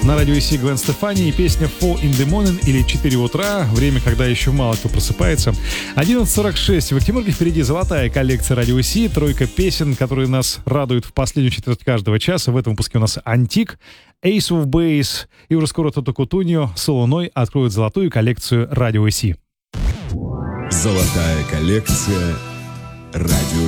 На радио Си Гвен Стефани и песня «Four in the morning» или «4 утра», время, когда еще мало кто просыпается. 11:46. В Оренбурге впереди золотая коллекция радио Си, тройка песен, которые нас радуют в последнюю четверть каждого часа. В этом выпуске у нас «Антик», «Ace of Base» и уже скоро Тото Кутуньо с «Луной» откроют золотую коллекцию радио Си. Золотая коллекция радио